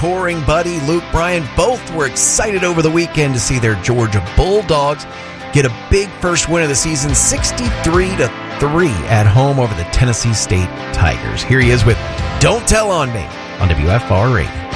touring buddy Luke Bryan both were excited over the weekend to see their Georgia Bulldogs get a big first win of the season, 63-3 at home over the Tennessee State Tigers. Here he is with Don't Tell on Me on WFR Radio.